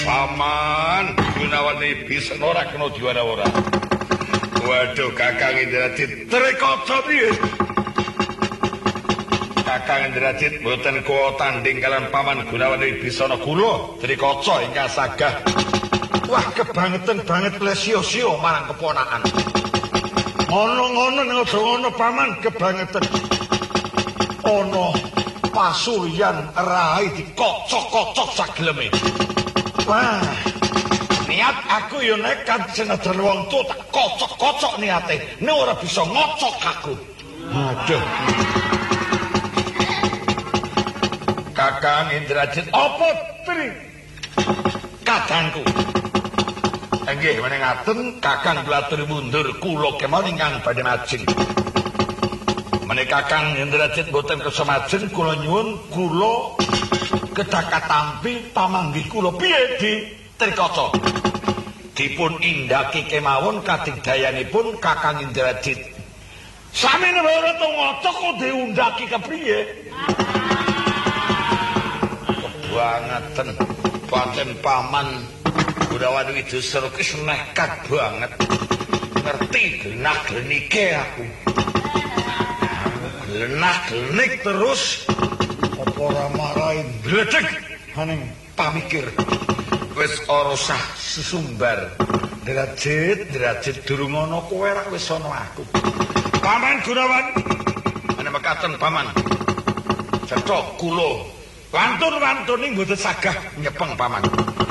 Paman, Gunawan bisa ora kena juara-ora. Waduh, Kakang Indrajit trekaca piye? Kakang Indrajit mboten kuwo tanding kalian Paman Gunawan Wibisana kula trekaca ingkang sagah. Wah, kebangetan banget lesio-sio marang keponakan. Ngono-ngono ning aja ngono Paman, kebangetan. Ana pasuryan rai dikocok-kocok sageleme. Wah, niat aku yo nekat senajan wong tuwa tak kocok-kocok niate. Nek ora bisa ngocok aku. Aduh. Kakang Indrajit apa tri? Kadangku. Nggih, meneng ngaten Kakang Glatur mundur kula kemawon ingkang badhe majeng. Menika Kakang Indrajit boten kersa majeng kula nyuwun kula kedah katampi pamanggih kula piye di trikaca. Dipun indaki kemawon kadigdayanipun Kakang Indrajit. Sami ora to ngocok kok diundaki kepriye? Kebangetan pancen paman Gunawan Wibisana ki nekat banget. Ngerti glenah-glenike aku. Glenah-glenik terus apa ora marahin bledeg haning pamikir. Wis ora usah sesumbar. Derajat durung ana kowe ra wis ana aku. Paman Gunawan. Ana mekaten paman. Cethok kula. Wantun-wantune mboten sagah nyepeng paman.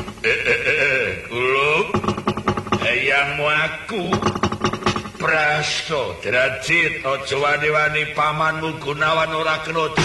Kula hayangmu aku. Prasto Derajit aja wani-wani pamanmu Gunawan ora kena